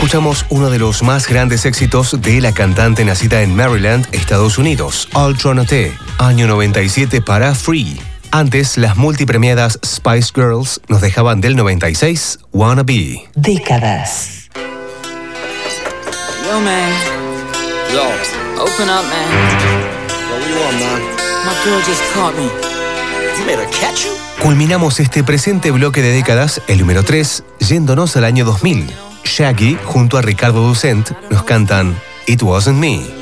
escuchamos uno de los más grandes éxitos de la cantante nacida en Maryland, Estados Unidos, Alternative, año 97 para Free. Antes, las multipremiadas Spice Girls nos dejaban del 96, Wanna Be. Décadas. Yo, man. Yo. Open up, man. Yo, what you want, man? My girl just caught me. You made her catch you? Culminamos este presente bloque de décadas, el número 3, yéndonos al año 2000. Shaggy junto a Ricardo Dussent nos cantan It Wasn't Me.